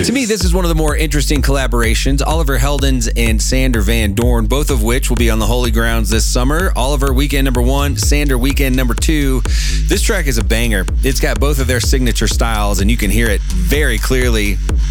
To me, this is one of the more interesting collaborations. Oliver Heldens and Sander Van Doorn, both of which will be on the Holy Grounds this summer. Oliver, weekend number 1, Sander, weekend number 2. This track is a banger. It's got both of their signature styles, and you can hear it very clearly